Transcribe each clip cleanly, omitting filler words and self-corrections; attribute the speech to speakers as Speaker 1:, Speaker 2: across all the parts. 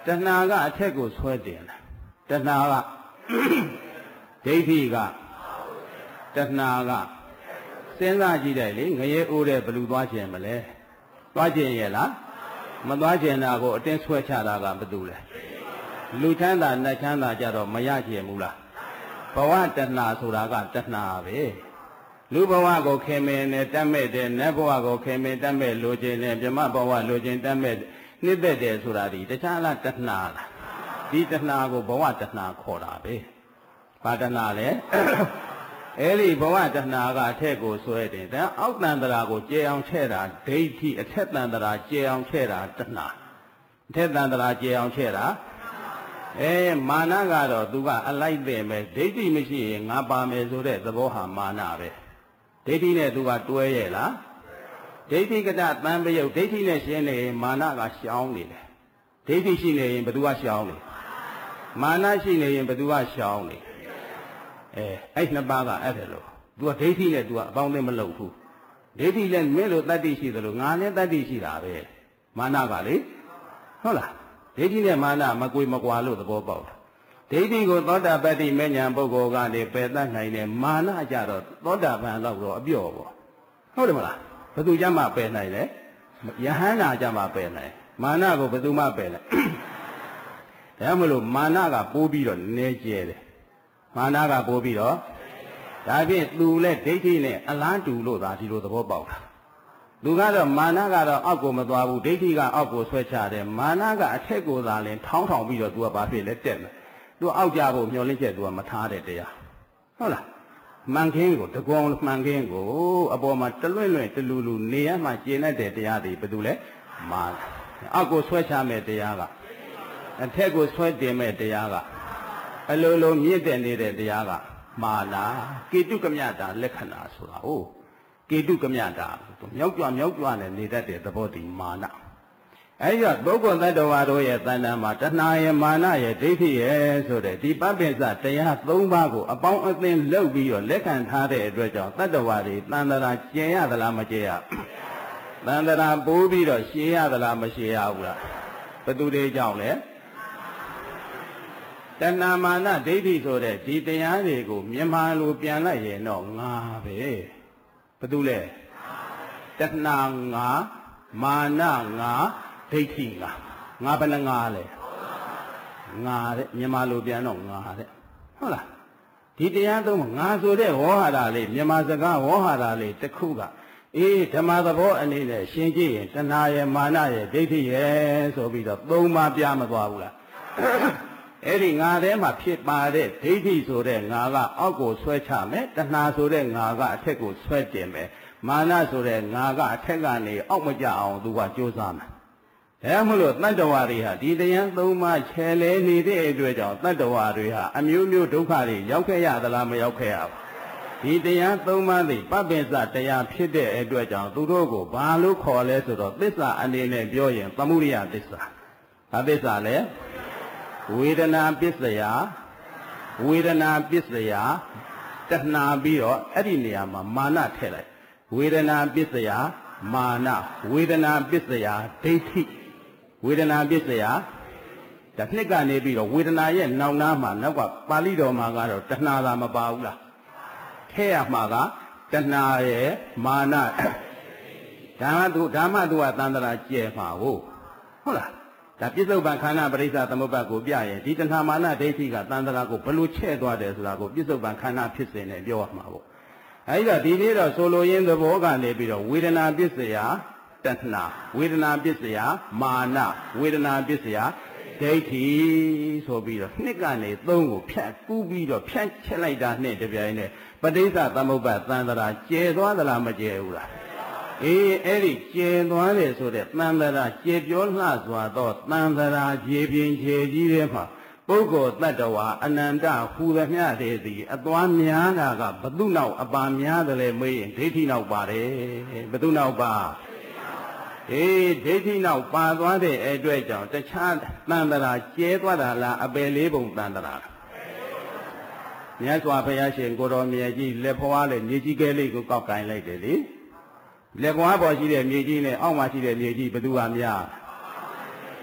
Speaker 1: တဏှာကအထက်ကိုဆွဲတင်တာတဏှာကဒိဋ္ဌိကတဏှာကစဉ်းစားကြည့်တယ်လေငရဲအိုးတဲ့ဘလူသွားခြင်းမလဲသွားခြင်းရဲ့လားမသွားခြင်းတာကိုအတင်းဆွဲချတာကဘာတူလဲလူချမ်းသာနတ်ချမ်းသာကြတော့မရခြင်းဘူးလားဘဝတဏှာဆိုတာကတဏှာပဲလူဘဝကိုခင်မင်နဲ့တတ်မဲ့တယ်နတ်ဘဝကိုခင်မင်တတ်မဲ့လိုချင်တယ်ဗြဟ္မဘဝလိုချင်တတ်မဲ့နှစ်သက်တယ်ဆိုတာဒီတခြားလားတဏှာလားဒီတဏှာကိုဘဝတဏှာခေါ်တာပဲဘာတဏှာလဲအဲ့ဒီဘဝတဏှာကအထက်ကိုဆွဲတယ်ဒါအောက်တန်တရာကိုကျေအောင်ချဲ့တာဒိဋ္ဌိအထက်တန်တရာကျေအောင်ချဲ့တာတဏှာအထက်တန်တရာကျေအောင်ချဲ့တာမာနကတော့သူကအလိုက်တယ်မယ်ဒိဋ္ဌိမရှိရင်ငါပါမယ်ဆိုတဲ့သဘောဟာမာနပဲဒိဋ္ဌိနဲ့သူကတွဲရဲ့လားဒိဋ္ဌိကတသံပယုတ်ဒိဋ္ဌိနဲ့ရှင်းနေရင်မာနကရှောင်းနေတယ်ဒိဋ္ဌိရှိနေရင်ဘသူကရှောင်းနေမာနရှိနေရင်ဘသူကရှောင်းနေအဲ့နှစ်ပါးကအဲ့ဒါလို့သူကဒိဋ္ဌိနဲ့သူကအပေါင်းအသင်းမလုပ်ဘူးဒိဋ္ဌိလည်းမင်းလိုတတ္တိရှိသလိုငါလည်းတတ္တိရှိတာပဲမာနကလေဟုတ်လားဒိဋ္ဌိနဲ့မာနမကွေမကွာလို့သဘောပေါက်တာဒိဋ္ဌိကိုသောတာပတ္တိမဉ္ဇဉ်ပုဂ္ဂိုလ်ကနေပယ်တတ်နိုင်တယ်မာနကြတော့သောတာပန်တော့အပြော့ပေါ့ဟုတ်တယ်မလားဘယ်သူကြမှာပယ်နိုင်လဲယဟန္တာကြမှာပယ်နိုင်မာနကိုဘယ်သူမှပယ်လိုက်ဒါမှမလို့မာနကပိုးပြီးတော့နည်းကျဲတယ်မာနကပိုးပြီးတော့ဒါဖြင့်သူလည်းဒိဋ္ဌိနဲ့အလားတူလို့သာဒီလိုသဘောပေါက်တာသူကတော့မာနကတော့အောက်ကိုမသွားဘူးဒိဋ္ဌိကအောက်ကိုဆွဲချတယ်မာနကအထက်ကိုသာလင်ထောင်းထောင်ပြီးတော့သူကဘာဖြစ်လဲတက်မယ်သူအောက်ကြဖို့မျောလင့်ချက်သူကမထားတဲ့တရားဟုတ်လားမှန်ခင်းကိုတကွန်မှန်ခင်းကိုအပေါ်မှာတလွင့်လွင့်တလူလူနေရမှကျင့်တတ်တဲ့တရားတွေဘာတူလဲမာအောက်ကိုဆွဲချမဲ့တရားကအထက်ကိုဆွဲတင်မဲ့တရားကအလိုလိုမြင့်တက်နေတဲ့တရားကမာနာကေတုကမြတာလက္ခဏာဆိုတာဟုတ်ကေတုကမြတာမြောက်ကြွနဲ့နေတတ်တဲ့သဘောတည်မာနအဲဒီတော့ပုဂ္ဂိုလ်တ attva တို့ရဲ့တဏ္ဍာမှာတဏှာရဲ့မာနရဲ့ဒိဋ္ဌိရဲ့ဆိုတဲ့ဒီပပ္ပစ္စတရား၃ပါးကိုအပေါင်းအသင်းလုပ်ပြီးတော့လက်ခံထားတဲ့အတွက်ကြောင့်တ attva တွေတန်တရာကျင်ရသလားမကျင်ရတန်တရာပိုးပြီးတော့ရှည်ရသလားမရှည်ရဘူးလားဘယ်သူတွေကြောင့်လဲတဏှာမာနဒိဋ္ဌိဆိုတဲ့ဒီတရားတွေကိုမြန်မာလိုပြန်လိုက်ရင်တော့ငါပဲဘာတူလဲတဏှာငါမာနငါဒိဋ္ဌိငါဘယ်နှငါလဲငါတဲ့မြန်မာလိုပြန်တော့ငါတဲ့ဟုတ်လားဒီတရားသုံးငါဆိုတဲ့ဝေါဟာရလေးမြန်မာစကားဝေါဟာရလေးတစ်ခုကဓမ္မသဘောအနေနဲ့ရှင်းကြည့်ရင်တဏှာရဲ့မာနရဲ့ဒိဋ္ဌိရဲ့ဆိုပြီးတော့၃ပါးပြမသွားဘူးလားအဲ့ဒီငါထဲမှာဖြစ်ပါတဲ့ဒိဋ္ဌိဆိုတဲ့ငါကအောက်ကိုဆွဲချမယ်တဏှာဆိုတဲ့ငါကအထက်ကိုဆွဲတင်မယ်မာနဆိုတဲ့ငါကအထက်ကနေအောက်မကျအောင်သူကကြိုးစားမယ်ဒါမှမဟုတ်တတ္တဝါတွေဟာဒီတရား၃ပါးချဲလဲနေတဲ့အတွက်ကြောင့်တတ္တဝါတွေဟာအမျိုးမျိုးဒုက္ခတွေရောက်ခဲ့ရသလားမရောက်ခဲ့ရဘူးဒီတရား၃ပါးသိပပ္ပစ္စတရားဖြစ်တဲ့အတွက်ကြောင့်သူတို့ကိုဘာလို့ခေါ်လဲဆိုတော့သစ္စာအနေနဲ့ပြောရင်သမုဒိယသစ္စာဘာသစ္စာလဲဝေဒနာပစ္စယဝေဒနာပစ္စယတဏှာပြီးတော့အဲ့ဒီနေရာမှာမာနထည့်လိုက်ဝေဒနာပစ္စယမာနဝေဒနာပစ္စယဒိဋ္ဌိဝေဒနာပစ္စယဒါနှစ်ကနေပြီးတော့ဝေဒနာရဲ့နောက်နားမှာနောက်ကပါဠိတော်မှာကတော့တဏှာသာမပါဘူးလားထည့်ရမှာကတဏှာရဲ့မာနဒါမှသူကသံတရာကျဲမှာဟုတ်လားဒါပြစ္ဆုတ်ပံခန္ဓာပရိစ္ဆသမုပ္ပါကိုပြရင်ဒီတဏှာမာနဒိဋ္ဌိကသံတရာကိုဘလို့ချဲ့သွားတယ်ဆိုတာကိုပြစ္ဆုတ်ပံခန္ဓာဖြစ်စဉ်နဲ့ပြောရမှာပေါ့အဲဒီတော့ဒီနေ့တော့ဆိုလိုရင်းသဘောကနေပြီးတော့ဝေဒနာပစ္စယတဏှာဝေဒနာပစ္စယမာနဝေဒနာပစ္စယဒိဋ္ဌိဆိုပြီးတော့နှစ်ကနေသုံးကိုဖြတ်ကူးပြီးတော့ဖြတ်ချက်လိုက်တာနဲ့တပြိုင်နက်ပဋိစ္စသမုပ္ပါသံတရာကျဲသွားသလားမကျဲဘူးလားအဲ့ဒီကျဲသွားတယ်ဆိုတဲ့သံတရာကျဲပြောလှစွာသောသံတရာခြေပြင်ခြေကြီးထဲမှာပုဂ္ဂိုလ်တ attva အနန္တဟူသမျှတည်းသည်အသွားများတာကဘသူနောက်အပါများတယ်လေမေးရင်ဒိဋ္ဌိနောက်ပါတယ်ဘသူနောက်ပါဒိဋ္ဌိနောက်ပါသွားတဲ့အတွက်ကြောင့်တခြားသံတရာကျဲသွားတာလားအပယ်လေးပုံသံတရာမြတ်စွာဘုရားရှင်ကိုတော်မြတ်ကြီးလက်ဖွားလေမြေကြီးကဲလေးကိုကောက်ကင်လိုက်တယ်လေလက်ပွားပေါ်ရှိတဲ့မြေကြီးနဲ့အောက်မှာရှိတဲ့မြေကြီးဘယ်သူကများ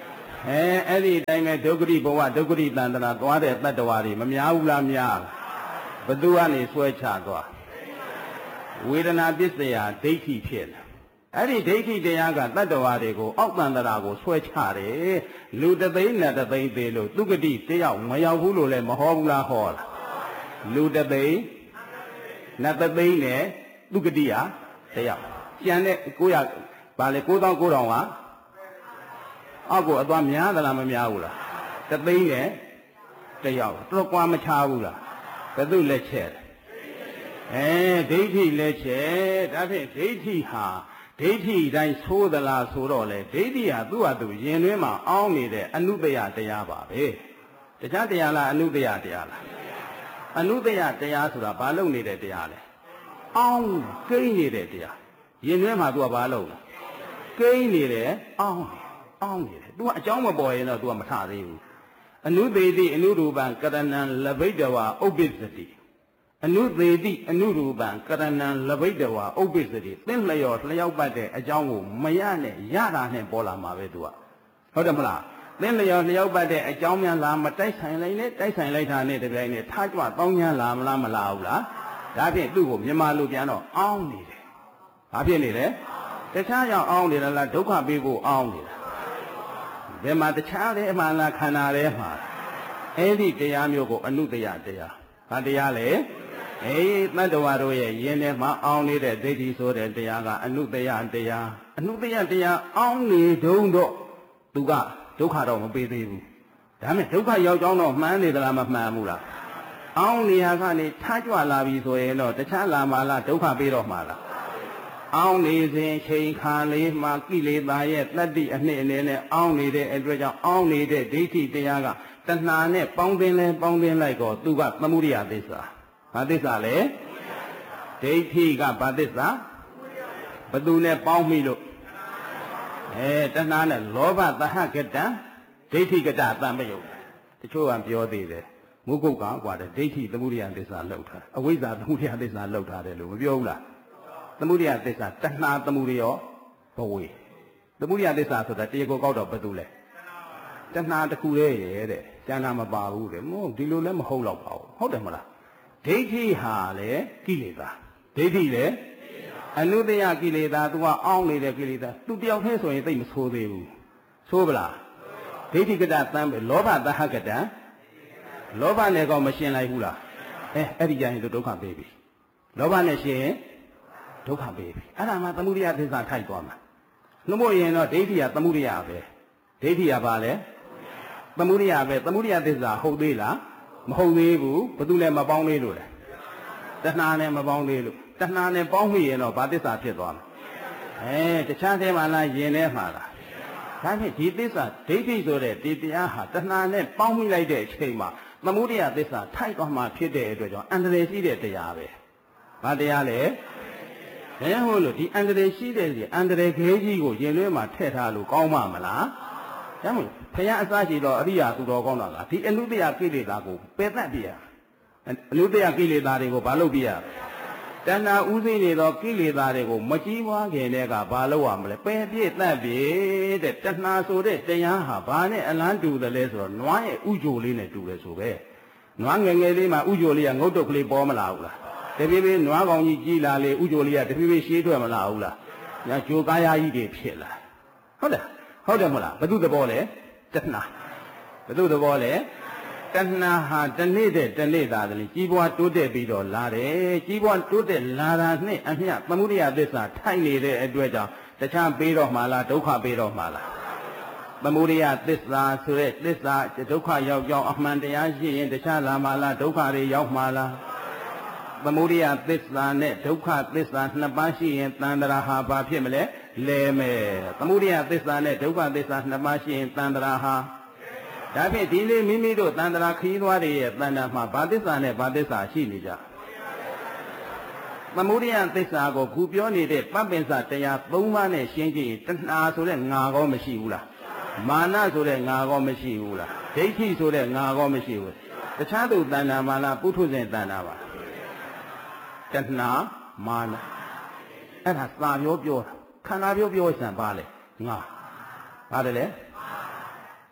Speaker 1: အဲ့ဒီတိုင်းပဲဒုက္ခတိဘဝဒုက္ခတိတန်တရာသွားတဲ့တတ္တဝါတွေမများဘူးလားများဘသူကနေဆွဲချသွားဝေဒနာပစ္စယဒိဋ္ဌိဖြစ်တယ်အဲ့ဒီဒိဋ္ဌိတရားကတတ္တဝါတွေကိုအောက်တန်တရာကိုဆွဲချတယ်လူတသိန်းနဲ့တသိန်းသေးလို့သူကတိတယောက်မရောက်ဘူးလို့လည်းမဟောဘူးလားဟောလားလူတသိန်းနဲ့တသိန်းနဲ့သူကတိဟာတယောက်ကျန်တဲ့900ဘာလဲ9900ကအောက်ကိုအသွားများသလားမများဘူးလားတသိန်းနဲ့တယောက်တော့ကွာမချဘူးလားဘယ်သူလက်ချက်ဒိဋ္ဌိလက်ချက်ဒါဖြင့်ဒိဋ္ဌိဟာဒိဋ္ဌိတိုင်းသိုးသလားဆိုတော့လေဒိဋ္ဌိဟာသူ့ဟာသူရင်တွင်းမှာအောင်းနေတဲ့အနုတ္တယတရားပါပဲတခြားတရားလားအနုတ္တယတရားလားအနုတ္တယတရားဆိုတာဘာလုပ်နေတဲ့တရားလဲအောင်းကိန်းနေတဲ့တရားရင်တွင်းမှာသူကဘာလုပ်လဲကိန်းနေတယ်အောင်းနေတယ်သူကအကြောင်းမပေါ်ရင်တော့သူကမထသေးဘူးအနုသေတိအနုရူပံကရဏံလဘိတဝါဥပ္ပစ္စတိအနုသေတိအနုရူပံကရဏံလဘိတဝါဥပ္ပစ္စတိသင်လျော်လျောက်ပတ်တဲ့အကြောင်းကိုမရနဲ့ရတာနဲ့ပေါ်လာမှာပဲသူကဟုတ်တယ်မလားသင်လျော်လျောက်ပတ်တဲ့အကြောင်းများလားမတိုက်ဆိုင်လိုက်နဲ့တိုက်ဆိုင်လိုက်တာနဲ့တပြိုင်နဲ့ထားကြွတောင်းညာလားမလားမလားဘူးလားဒါဖြင့်သူ့ကိုမြန်မာလူပြန်တော့အောင်းနေတယ်ဘာဖြစ်နေလဲတခြားကြောင့်အောင်းနေတယ်လားဒုက္ခပေးဖို့အောင်းနေတာဘယ်မှာတခြားလဲအမှန်လားခန္ဓာလဲမှာအဲ့ဒီတရားမျိုးကိုအနုတ္တယတရားဘာတရားလဲတတ္တဝါတို့ရဲ့ယင်ထဲမှာအောင်းနေတဲ့ဒိဋ္ဌိဆိုတဲ့တရားကအနုတ္တယတရားအနုတ္တယတရားအောင်းနေတုံးတော့သူကဒုက္ခတော့မပေးသေးဘူးဒါမဲ့ဒုက္ခရောက်ကြောင်းတော့မှန်းနေသလားမမှန်ဘူးလားအောင်းနေရကနေထားကြွလာပြီဆိုရင်တော့တခြားလာမှလားဒုက္ခပေးတော့မှလားအောင်းနေစဉ်ချိန်ခါလေးမှာကိလေသာရဲ့တတ္တိအနှစ်အနေနဲ့အောင်းနေတဲ့အတွက်ကြောင့်အောင်းနေတဲ့ဒိဋ္ဌိတရားကတဏှာနဲ့ပေါင်းသင်းလိုက်တော့သူကသမုဒိယသစ္စာဘာသစ္စာလဲဒိဋ္ဌိကဘာသစ္စာဘသူနဲ့ပေါင်းမိလို့တဏှာနဲ့လောဘသဟကတံဒိဋ္ဌိကတသံပယုတ်တချို့ကပြောသေးတယ်မုဂုတ်ကကွာတဲ့ဒိဋ္ဌိသမုဒိယသစ္စာလောက်ထားအဝိဇ္ဇာသမုဒိယသစ္စာလောက်ထားတယ်လို့မပြောဘူးလားသမုဒိယသစ္စာတဏှာသမုဒိယောဘဝေသမုဒိယသစ္စာဆိုတာတရားကိုကောက်တော့ဘာလို့လဲတဏှာတစ်ခုရဲ့တဲ့ကျန်တာမပါဘူးတဲ့မို့ဒီလိုလည်းမဟုတ်တော့ပါဘူးဟုတ်တယ်မလားဒိဋ္ဌိဟာလေကိလေသာဒိဋ္ဌိလေအနုတ္တယကိလေသာသူကအောင်းနေတဲ့ကိလေသာသူတယောက်တည်းဆိုရင်သိမဆိုးသေးဘူးဆိုးပလားဒိဋ္ဌိကတသံပဲလောဘသဟကတံလောဘနဲ့ကောမရှင်းလိုက်ဘူးလားအဲ့ဒီကြရင်ဒုက္ခပေးပြီလောဘနဲ့ရှင်းဒုက္ခပေးပြီအဲ့ဒါမှသမုဒိယသစ္စာထိုက်သွားမှာနှမို့ရင်တော့ဒိဋ္ဌိကသမုဒိယပဲဒိဋ္ဌိကဘာလဲသမုဒိယပဲသမုဒိယသစ္စာဟုတ်သေးလားမဟုတ်သေးဘူးဘသူနဲ့မပေါင်းသေးလို့လေတဏှာနဲ့မပေါင်းသေးလို့တဏှာနဲ့ပေါင်းမိရင်တော့ဘာသစ္စာဖြစ်သွားမှာတခြားသေးမှလားယင်ထဲမှာလားဒါဖြင့်ဒီသစ္စာဒိဋ္ဌိဆိုတဲ့ဒီတရားဟာတဏှာနဲ့ပေါင်းမိလိုက်တဲ့အချိန်မှာသမုဒိယသစ္စာထိုက်သွားမှဖြစ်တဲ့အတွက်ကြောင့်အန္တရာယ်ရှိတဲ့တရားပဲဘာတရားလဲဘယ်ဟုတ်လို့ဒီအန္တရာယ်ရှိတဲ့အန္တရာယ်ခဲကြီးကိုရင်ထဲမှာထည့်ထားလို့ကောင်းမှာမလားဒါမှမဟုတ်ဘုရားအစရှိတော့အရိယာသူတော်ကောင်းတာလားဒီအနုတ္တယကိလေသာကိုပယ်တတ်ပြရအနုတ္တယကိလေသာတွေကိုဘာလုပ်ပြရတဏှာဥသိနေသောကိလေသာတွေကိုမကြီးပွားခင်တည်းကဘာလုပ်ရမလဲပယ်ပြည့်တတ်ပြည့်တဲ့တဏှာဆိုတဲ့တရားဟာဘာနဲ့အလန်းတူတယ်လဲဆိုတော့နွားရဲ့ဥကြိုလေးနဲ့တူတယ်ဆိုပဲနွားငယ်ငယ်လေးမှာဥကြိုလေးကငုတ်တုတ်ကလေးပေါ်မလာဘူးလားတဖြည်းဖြည်းနွားကောင်ကြီးကြီးလာလေဥကြိုလေးကတဖြည်းဖြည်းရှေးထွက်မလာဘူးလားညာကြိုကားရကြီးတွေဖြစ်လာဟုတ်လားဟုတ်တယ်မလားဘု து သဘောလဲတဏှာဘု து သဘောလဲတဏှာဟာတနေ့တဲ့တနေ့သာတည်းကြီးပွားတိုးတက်ပြီးတော့လာတယ်ကြီးပွားတိုးတက်လာတာနဲ့အမျှသမုဒိယသစ္စာထိုက်နေတဲ့အတွက်ကြောင့်တခြားပေးတော့မှလားဒုက္ခပေးတော့မှလားသမုဒိယသစ္စာဆိုတဲ့သစ္စာဒုက္ခရောက်ကြောင်းအမှန်တရားရှိရင်တခြားလာမှလားဒုက္ခတွေရောက်မှလားသမုဒိယသစ္စာနဲ့ဒုက္ခသစ္စာနှစ်ပါးရှိရင်တန်တရာဟာဘာဖြစ်မလဲလဲမယ်သမုဒိယသစ္စာနဲ့ဒုက္ခသစ္စာနှစ်ပါးရှိရင်တန်တရာဟာဒါဖြင့်ဒီလေးမိမိတို့တန်တရာခရီးသွားတွေရဲ့တန်တရာမှာဘာသစ္စာနဲ့ဘာသစ္စာရှိနေကြသမုဒိယသစ္စာကိုခုပြောနေတဲ့ပပ္ပင်္စတရား၃ပါးနဲ့ရှင်းကြည့်ရင်တဏှာဆိုတဲ့ငါကောမရှိဘူးလားမာနဆိုတဲ့ငါကောမရှိဘူးလားဒိဋ္ဌိဆိုတဲ့ငါကောမရှိဘူးတခြားသူတဏှာမာနပုထုဇဉ်တဏှာပါတဏှာမာနအဲ့ဒါသာပြောခန္ဓာပြောစံပါလေငါပါတယ်လေ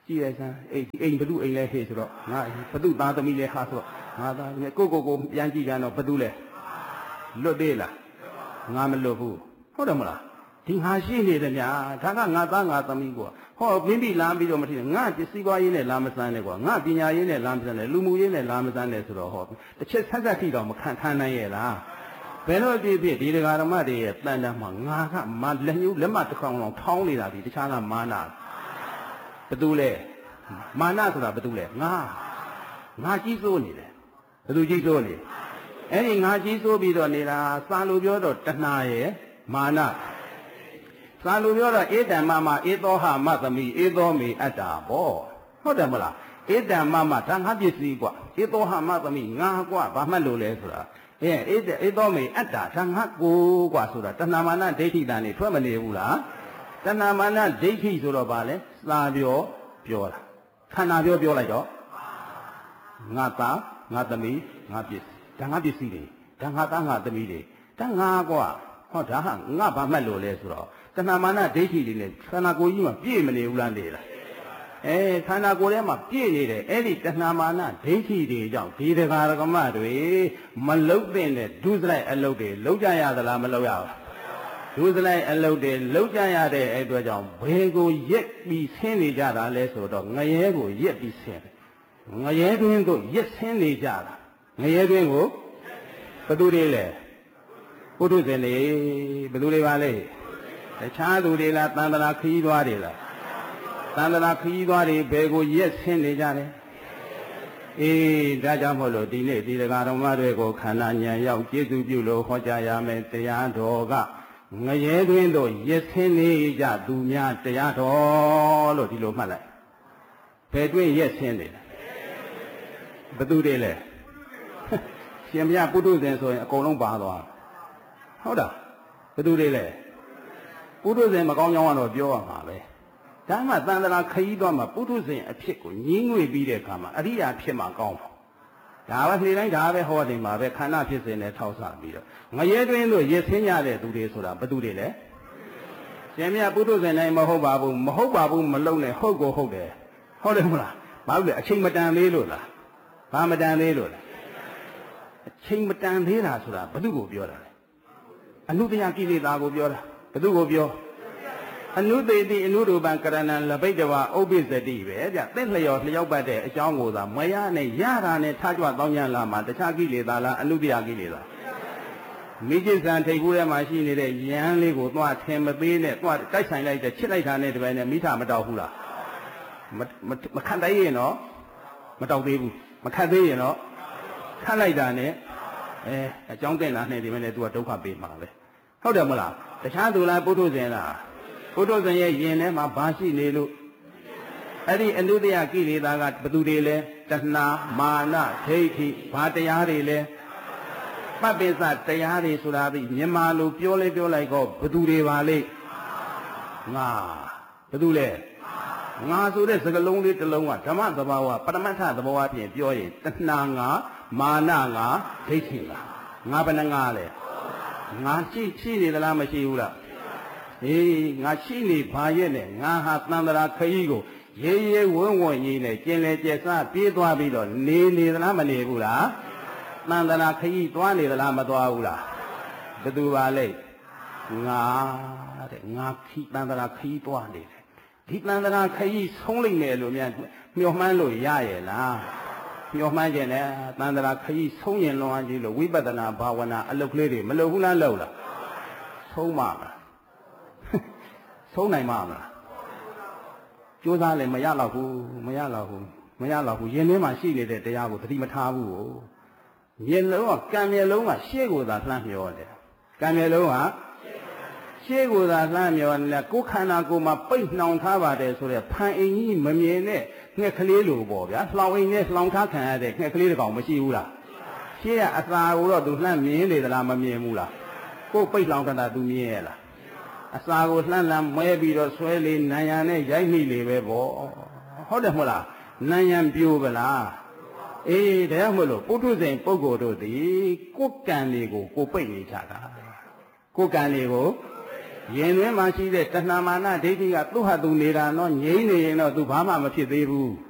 Speaker 1: ကြည့်လိုက်စမ်းအိမ်ဘသူအိမ်လဲဟေ့ဆိုတော့ငါဘသူသားသမီးလဲဟာဆိုတော့ငါသားသမီးကိုပြန်ကြည့်ကြတော့ဘသူလဲလွတ်သေးလားငါမလွတ်ဘူးဟုတ်တယ်မလားဒီငါရှိနေတယ်ညာဒါကငါသားငါသမီးကွာဟောမင်းပြီလာပြီးတော့မထင်ငါစည်းပွားရေးနဲ့လာမစမ်းနဲ့ကွာငါပညာရေးနဲ့လာမစမ်းနဲ့လူမှုရေးနဲ့လာမစမ်းနဲ့ဆိုတော့ဟောတစ်ချက်ဆက်ဆက်ထိတော့မခံနိုင်ရဲ့လားဘယ်လိုဖြစ်ဖြစ်ဒီဒကာဓမ္မတွေရဲ့တန်တမ်းမှာငါကမလက်ညှိုးလက်မတစ်ခေါင်လောက်ထောင်းနေတာဒီတခြားကမာနဘသူလဲမာနဆိုတာဘသူလဲငါကြီးစိုးနေတယ်ဘသူကြီးစိုးနေအဲ့ဒီငါကြီးစိုးပြီးတော့နေတာစာလိုပြောတော့တဏှာရဲ့မာနစာလိုပြောတော့ဧတံမမဧသောဟမသမိဧသောမေအတ္တာပေါ့ဟုတ်တယ်မလားဧတံမမဒါငါပစ္စည်းกว่าဧသောဟမသမိငါกว่าဘာမှတ်လို့လဲဆိုတာဧသောမေအတ္တာဒါငါကိုกว่าဆိုတာတဏှာမာနဒိဋ္ဌိတန်နေထွက်မနေဘူးလားတဏှာမာနဒိဋ္ဌိဆိုတော့ဗာလဲစာပြောတာခန္ဓာပြောလိုက်တော့ငါသားငါသမီးငါပစ္စည်းဒါငါပစ္စည်းတွေဒါငါသားငါသမီးတွေဒါငါกว่าဟောဒါဟာငါဘာမှတ်လို့လဲဆိုတော့တဏှာမာနဒိဋ္ဌိတွေနဲ့ခန္ဓာကိုယ်ကြီးမှာပြည့်မနေဘူးလားနေလားခန္ဓာကိုယ်ထဲမှာပြည့်နေတယ်အဲ့ဒီတဏှာမာနဒိဋ္ဌိတွေကြောင့်ဒီတရားဓမ္မတွေမလုတ်တဲ့ဒုစရိုက်အလုပ်တွေလုပ်ကြရသလားမလုပ်ရဘူးဒုစရိုက်အလုပ်တွေလုပ်ကြရတဲ့အဲ့အတွက်ကြောင့်ဘယ်ကိုရက်ပြီးဆင်းနေကြတာလဲဆိုတော့ငရဲကိုရက်ပြီးဆင်းတယ်ငရဲတွင်းကိုရက်ဆင်းနေကြတာငရဲတွင်းကိုဘယ်သူတွေလဲပုထုဇဉ်တွေဘယ်သူတွေပါလဲတခြားသူတွေလားတန်တရာခရီးသွားတွေလားတန်တရာခရီးသွားတွေဘယ်ကိုရက်ဆင်းနေကြတယ်ဒါကြောင့်မို့လို့ဒီနေ့ဒီတရားတော်မတွေကိုခန္ဓာဉာဏ်ရောက်ကျေစုပြုလို့ဟောကြားရမယ်တရားတော်ကငရဲတွင်တို့ရက်ဆင်းနေကြသူများတရားတော်လို့ဒီလိုမှတ်လိုက်ဘယ်တွင်ရက်ဆင်းနေလဲဘသူတွေလဲရှင်မြတ်ပုထုဇဉ်ဆိုရင်အကုန်လုံးပါသွားဟုတ်တာဘသူတွေလဲပုထုဇဉ်မကောင်းကြောင်းကတော့ပြောရမှာပဲဒါမှတန်တရာခရီးသွားမှာပုထုဇဉ်အဖြစ်ကိုညင်းငွေပြီးတဲ့အခါမှာအရိယာဖြစ်မှာကောင်းပါဒါပဲနေ့တိုင်းဒါပဲဟောတယ်မှာပဲခန္ဓာဖြစ်စဉ်နဲ့ထောက်ဆပြီးတော့ငရဲတွင်းလို့ရစ်ဆင်းရတဲ့သူတွေဆိုတာဘသူတွေလဲရှင်မြတ်ပုထုဇဉ်တိုင်းမဟုတ်ပါဘူးမလုံနဲ့ဟုတ်ကိုဟုတ်တယ်ဟုတ်တယ်မလားဘာလို့လဲအချိန်မတန်သေးလို့လားဘာမတန်သေးလို့လားအချိန်မတန်သေးတာဆိုတာဘသူကိုပြောတာလဲအနုတ္တယကိလေသာကိုပြောတာဘသူကိုပြောအနုသေတိအနုရူပံကရဏံလဘိတဝဥပ္ပစ္စတိပဲဗျသက်လျော်လျောက်ပတ်တဲ့အကြောင်းကိုသာမရနဲ့ရတာနဲ့ထားကြွတောင်းကြလာမှာတခြားကိလေသာလားအနုတ္တယကိလေသာမိจิตဇံထိပ်ကူးထဲမှာရှိနေတဲ့ယန်းလေးကိုသွားထင်မသေးနဲ့သွားတိုက်ဆိုင်လိုက်တဲ့ချစ်လိုက်တာနဲ့တပည့်နဲ့မိထမတောက်ဘူးလားမခံတတ်ရင်တော့မတောက်သေးဘူးမခတ်သေးရင်တော့ခတ်လိုက်တာနဲ့အကြောင်းတင်လာနေဒီမဲ့နဲ့ तू ကဒုက္ခပေးမှာပဲဟုတ်တယ်မလားတခြားသူလားပုထုဇဉ်လားပုထုဇဉ်ရဲ့ယင်ထဲမှာဘာရှိနေလို့အဲ့ဒီအနုတ္တယကိလေသာကဘသူတွေလဲတဏှာမာနဒိဋ္ဌိဘာတရားတွေလဲပပ္ပိစတရားတွေဆိုတာဒီမြန်မာလိုပြောလဲပြောလိုက်တော့ဘသူတွေပါလိမ့်ငါဘသူလဲငါဆိုတဲ့စကားလုံးလေးတစ်လုံးကဓမ္မသဘာဝပရမတ္ထသဘောအပြင်ပြောရင်တဏှာငါမာနငါဒိဋ္ဌိငါဘယ်နှငါလဲငါရှိနေသလားမရှိဘူးလားငါရှိနေပါရဲ့နဲ့ငါဟာသံဃာခရီးကိုရေဝုန်းဝုန်းကြီးနဲ့ကျင်လေကျက်စားပြေးသွားပြီးတော့နေသလားမနေဘူးလားသံဃာခရီးသွားနေသလားမသွားဘူးလားဘယ်သူပါလဲငါတဲ့ငါသံဃာခရီးသွားနေတယ်ဒီသံဃာခရီးဆုံးလိုက်တယ်လို့များမျှော်မှန်းလို့ရရဲ့လားမျှော်မှန်းခြင်းနဲ့သံဃာခရီးဆုံးရင်လွန်အားကြီးလို့ဝိပဿနာဘာဝနာအလုပ်ကလေးတွေမလုပ်ဘူးလားလုပ်လားဆုံးပါမလားဆုံးနိုင်မှာမလားကြိုးစားလည်းမရတော့ဘူးရင်ထဲမှာရှိနေတဲ့တရားကိုသတိမထားဘူးမျက်လုံးကကံမျက်လုံးကရှေ့ကိုသာလှမ်းမျောတယ်ကံမျက်လုံးကရှေ့ကိုသာလှမ်းမျောတယ်ကိုယ်ခန္ဓာကိုယ်မှာပိတ်နှောင်ထားပါတယ်ဆိုတဲ့ဖန်အိမ်ကြီးမမြင်တဲ့ငှက်ကလေးလိုပေါ့ဗျာလှောင်အိမ်နဲ့လှောင်ထားခံရတဲ့ငှက်ကလေးတစ်ကောင်မရှိဘူးလားရှေ့ကအစာကိုတော့သူလှမ်းမြင်နေသလားမမြင်ဘူးလားကိုယ်ပိတ်လှောင်ထားတာသူမြင်ရဲ့လားအစာကိုလှမ်းမဲပြီးတော့ဆွဲလေနံရံနဲ့ရိုက်မိလေပဲပေါ့ဟုတ်တယ်မဟုတ်လားနံရံပြိုးပလားဒါကြောင့်မလို့ပုထုဇဉ်ပုဂ္ဂိုလ်တို့သည်ကိုယ်ကံတွေကိုကိုပိတ်နေကြတာကိုယ်ကံတွေကိုရင်တွင်မှရှိတဲ့တဏှာမာနဒိဋ္ဌိကသူ့ဟာသူနေတာနော်ငြိမ့်နေရင်တော့သူဘာမှမဖြစ်သေးဘူး